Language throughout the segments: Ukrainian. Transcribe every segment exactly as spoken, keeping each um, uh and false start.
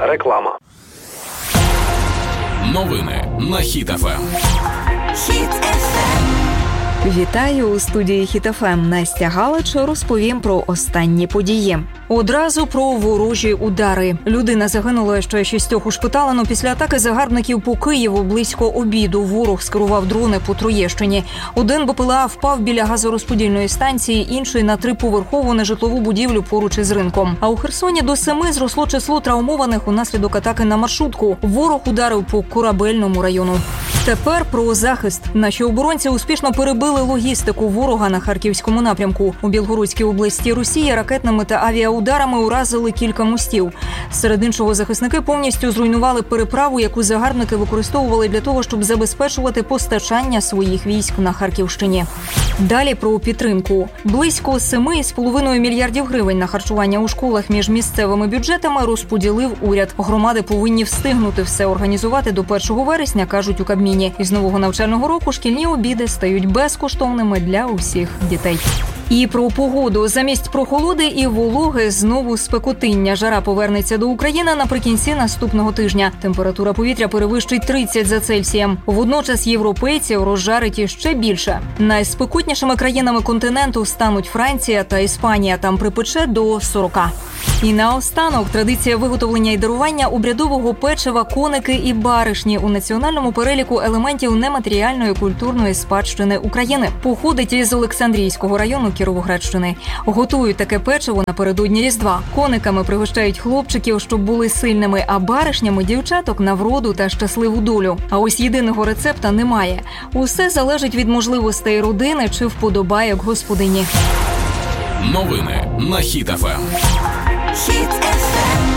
Реклама. Новини на Хіт еф ем. Хіт еф ем. Вітаю у студії Хіт еф ем. Настя Галич розповім про останні події. Одразу про ворожі удари. Людина загинула, ще шістьох ушпиталено після атаки загарбників по Києву близько обіду. Ворог скерував дрони по Троєщині. Один БПЛА впав біля газорозподільної станції, інший на триповерхову нежитлову будівлю поруч із ринком. А у Херсоні до семи зросло число травмованих унаслідок атаки на маршрутку. Ворог ударив по Корабельному району. Тепер про захист. Наші оборонці успішно перебили логістику ворога на Харківському напрямку. У Білгородській області Росія ракетними та авіаударами уразили кілька мостів. Серед іншого, захисники повністю зруйнували переправу, яку загарбники використовували для того, щоб забезпечувати постачання своїх військ на Харківщині. Далі про підтримку. Близько семи з половиною мільярдів гривень на харчування у школах між місцевими бюджетами розподілив уряд. Громади повинні встигнути все організувати до першого вересня, кажуть у Кабміні. Із нового навчального року шкільні обіди стають безкоштовними для усіх дітей. І про погоду. Замість прохолоди і вологи знову спекотиння. Жара повернеться до України наприкінці наступного тижня. Температура повітря перевищить тридцять за Цельсієм. Водночас європейців розжарить іще більше. Найспекотнішими країнами континенту стануть Франція та Іспанія. Там припече до сорока. І наостанок традиція виготовлення і дарування обрядового печива, коники і баришні у національному переліку елементів нематеріальної культурної спадщини України. Походить із Олександрійського району Кіровоградщини. Готують таке печиво напередодні Різдва. Кониками пригощають хлопчиків, щоб були сильними, а баришнями – дівчаток на вроду та щасливу долю. А ось єдиного рецепта немає. Усе залежить від можливостей родини чи вподобайок господині. Новини на Хіт еф ем. Хіт еф ем.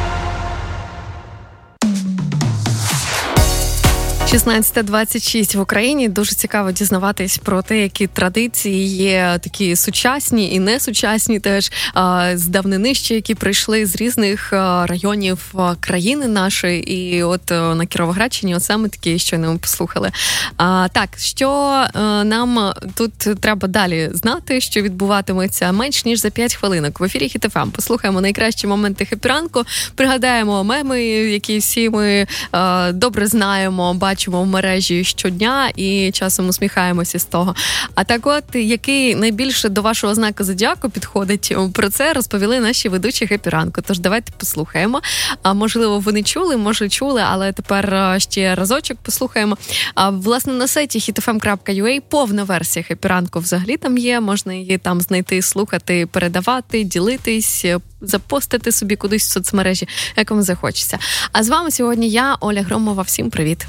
шістнадцята двадцять шість в Україні. Дуже цікаво дізнаватись про те, які традиції є такі сучасні і несучасні теж з давнини ще, які прийшли з різних районів країни нашої. І от на Кіровоградщині, от саме такі, що ми послухали. А, так, що нам тут треба далі знати, що відбуватиметься менш ніж за п'ять хвилинок. В ефірі Хіт еф ем послухаємо найкращі моменти хеппі-ранку, пригадаємо меми, які всі ми а, добре знаємо, бачимо в мережі щодня і часом усміхаємося з того. А так от, який найбільше до вашого знаку зодіаку підходить, про це розповіли наші ведучі хеппі-ранку. Тож давайте послухаємо. А можливо, ви не чули, може чули, але тепер ще разочок послухаємо. А власне на сайті хіт еф ем крапка ю а повна версія хеппі-ранку взагалі там є, можна її там знайти, слухати, передавати, ділитись, запостити собі кудись в соцмережі, як вам захочеться. А з вами сьогодні я, Оля Громова. Всім привіт!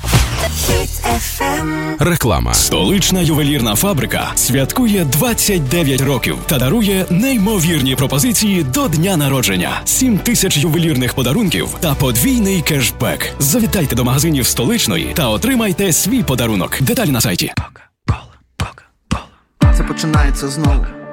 Реклама. Столична ювелірна фабрика святкує двадцять дев'ять років та дарує неймовірні пропозиції до дня народження. сім тисяч ювелірних подарунків та подвійний кешбек. Завітайте до магазинів Столичної та отримайте свій подарунок. Деталі на сайті. Це починається знову.